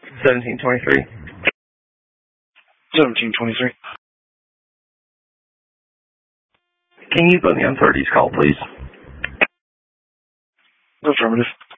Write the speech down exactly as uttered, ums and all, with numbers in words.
seventeen twenty-three. seventeen twenty-three. Can you put me on thirty's call, please? Affirmative.